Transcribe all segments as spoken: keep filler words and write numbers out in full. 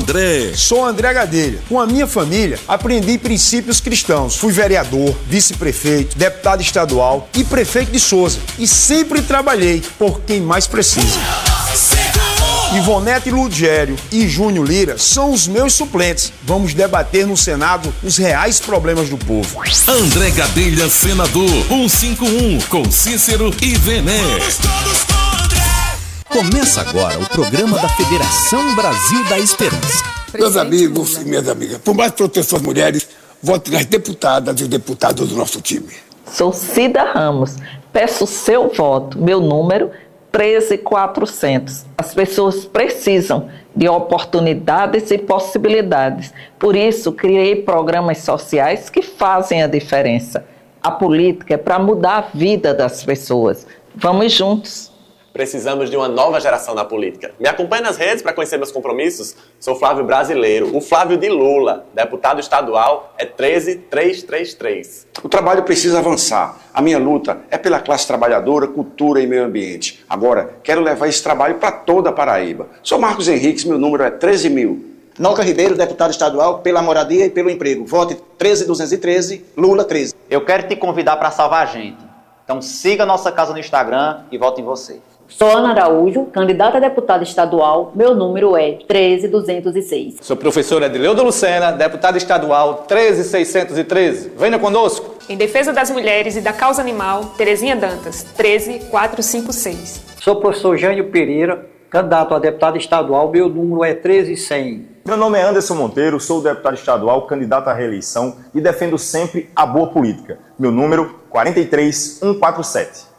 André. Sou André Gadelha. Com a minha família, aprendi princípios cristãos. Fui vereador, vice-prefeito, deputado estadual e prefeito de Souza. E sempre trabalhei por quem mais precisa. Ivonete Ludgério e Júnior Lira são os meus suplentes. Vamos debater no Senado os reais problemas do povo. André Gadelha, senador, cento e cinquenta e um, com Cícero e Vené. Começa agora o programa da Federação Brasil da Esperança. Meus amigos e minhas amigas, por mais proteção às mulheres, vote nas deputadas e os deputados do nosso time. Sou Cida Ramos. Peço seu voto. Meu número treze mil e quatrocentos. As pessoas precisam de oportunidades e possibilidades. Por isso, criei programas sociais que fazem a diferença. A política é para mudar a vida das pessoas. Vamos juntos. Precisamos de uma nova geração na política. Me acompanhe nas redes para conhecer meus compromissos. Sou Flávio Brasileiro, o Flávio de Lula. Deputado estadual é treze mil trezentos e trinta e três. O trabalho precisa avançar. A minha luta é pela classe trabalhadora, cultura e meio ambiente. Agora, quero levar esse trabalho para toda a Paraíba. Sou Marcos Henriques, meu número é treze mil. Noca Ribeiro, deputado estadual pela moradia e pelo emprego. Vote treze mil duzentos e treze, Lula treze. Eu quero te convidar para salvar a gente. Então siga a nossa casa no Instagram e vote em você. Sou Ana Araújo, candidata a deputada estadual, meu número é treze mil duzentos e seis. Sou professor Edileudo Lucena, deputada estadual treze mil seiscentos e treze. Venha conosco. Em defesa das mulheres e da causa animal, Terezinha Dantas, treze mil quatrocentos e cinquenta e seis. Sou professor Jânio Pereira, candidato a deputado estadual, meu número é treze mil e cem. Meu nome é Anderson Monteiro, sou deputado estadual, candidato à reeleição e defendo sempre a boa política. Meu número quarenta e três mil cento e quarenta e sete.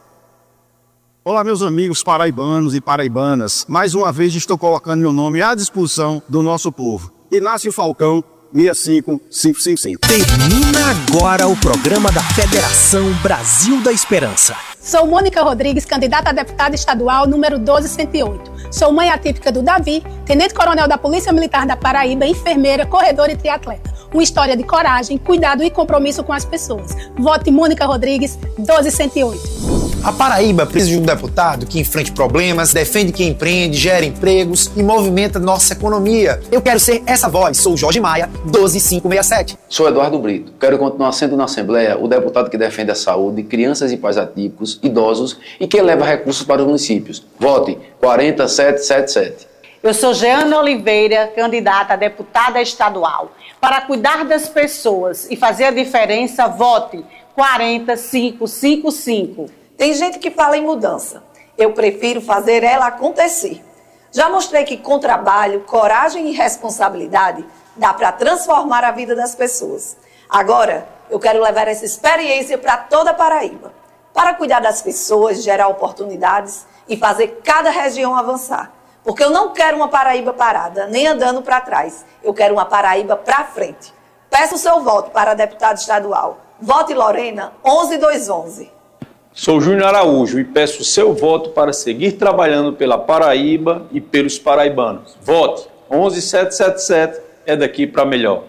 Olá, meus amigos paraibanos e paraibanas. Mais uma vez estou colocando meu nome à disposição do nosso povo. Inácio Falcão, seis cinco cinco cinco cinco. Termina agora o programa da Federação Brasil da Esperança. Sou Mônica Rodrigues, candidata a deputada estadual número doze mil cento e oito. Sou mãe atípica do Davi, tenente-coronel da Polícia Militar da Paraíba, enfermeira, corredora e triatleta. Uma história de coragem, cuidado e compromisso com as pessoas. Vote Mônica Rodrigues, doze mil cento e oito. A Paraíba precisa de um deputado que enfrente problemas, defende quem empreende, gera empregos e movimenta nossa economia. Eu quero ser essa voz. Sou Jorge Maia, doze mil quinhentos e sessenta e sete. Sou Eduardo Brito. Quero continuar sendo na Assembleia o deputado que defende a saúde, crianças e pais atípicos, idosos e que leva recursos para os municípios. Vote quarenta mil setecentos e setenta e sete. Eu sou Jeana Oliveira, candidata a deputada estadual. Para cuidar das pessoas e fazer a diferença, vote quarenta mil quinhentos e cinquenta e cinco. Tem gente que fala em mudança. Eu prefiro fazer ela acontecer. Já mostrei que com trabalho, coragem e responsabilidade dá para transformar a vida das pessoas. Agora, eu quero levar essa experiência para toda a Paraíba. Para cuidar das pessoas, gerar oportunidades e fazer cada região avançar. Porque eu não quero uma Paraíba parada, nem andando para trás. Eu quero uma Paraíba para frente. Peço o seu voto para deputado estadual. Vote Lorena, onze mil duzentos e onze. Sou Júnior Araújo e peço o seu voto para seguir trabalhando pela Paraíba e pelos paraibanos. Vote onze mil setecentos e setenta e sete, é daqui para melhor.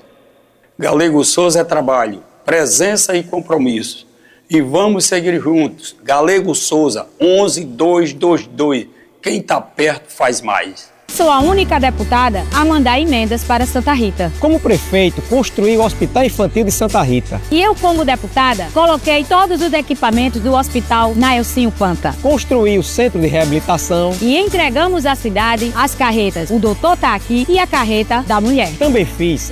Galego Souza é trabalho, presença e compromisso. E vamos seguir juntos. Galego Souza, onze mil duzentos e vinte e dois. Quem está perto faz mais. Sou a única deputada a mandar emendas para Santa Rita. Como prefeito, construí o Hospital Infantil de Santa Rita. E eu, como deputada, coloquei todos os equipamentos do Hospital Naelcinho Panta. Construí o Centro de Reabilitação. E entregamos à cidade as carretas O Doutor Tá Aqui e a Carreta da Mulher. Também fiz